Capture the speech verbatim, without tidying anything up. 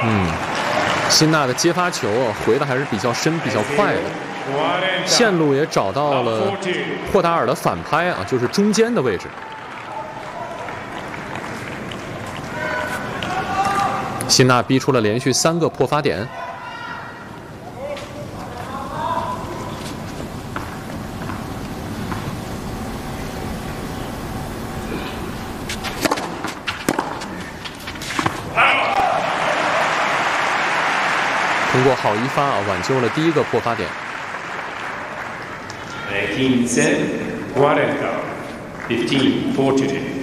嗯，辛纳的接发球回的还是比较深、比较快的，线路也找到了霍达尔的反拍啊，就是中间的位置。辛纳逼出了连续三个破发点。通过好一发啊，挽救了第一个破发点。 quince quaranta, fifteen forty.